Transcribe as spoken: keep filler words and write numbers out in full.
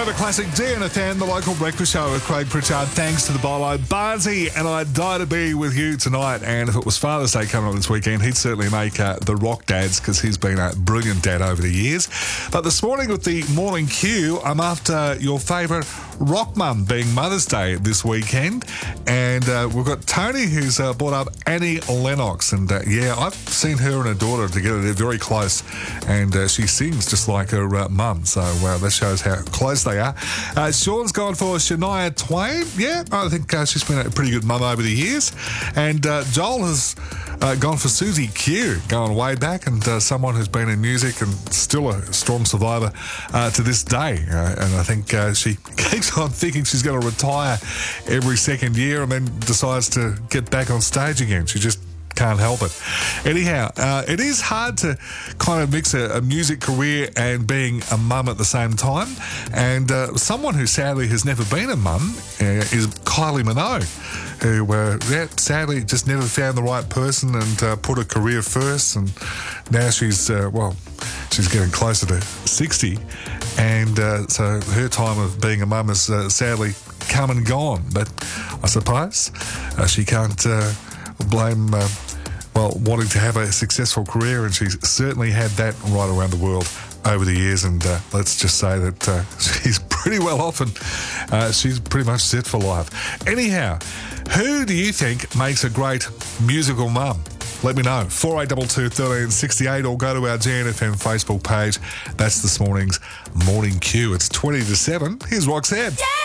Forever Classic D N F N, the local breakfast show with Craig Pritchard. Thanks to the Bolo. Barnsey and I'd die to be with you tonight. And if it was Father's Day coming up this weekend, he'd certainly make uh, the rock dads because he's been a brilliant dad over the years. But this morning with the morning cue, I'm after your favourite rock mum, being Mother's Day this weekend. And uh, we've got Tony who's uh, brought up Annie Lennox. And uh, yeah, I've seen her and her daughter together. They're very close. And uh, she sings just like her uh, mum. So uh, that shows how close they are. Uh, Sean's gone for Shania Twain. Yeah, I think uh, she's been a pretty good mum over the years. And uh, Joel has uh, gone for Susie Q, going way back, and uh, someone who's been in music and still a strong survivor uh, to this day. Uh, and I think uh, she keeps on thinking she's going to retire every second year and then decides to get back on stage again. She just can't help it. Anyhow, uh, it is hard to kind of mix a, a music career and being a mum at the same time. And uh, someone who sadly has never been a mum uh, is Kylie Minogue, who uh, yeah, sadly just never found the right person and uh, put her career first. And now she's, uh, well, she's getting closer to sixty. And uh, so her time of being a mum has uh, sadly come and gone. But I suppose uh, she can't Uh, blame, uh, well, wanting to have a successful career, and she's certainly had that right around the world over the years. And uh, let's just say that uh, she's pretty well off, and uh, she's pretty much set for life. Anyhow, who do you think makes a great musical mum? Let me know. four eight two two, one three six eight, or go to our G N F M Facebook page. That's this morning's Morning Cue. It's twenty to seven. Here's Roxanne. Yeah!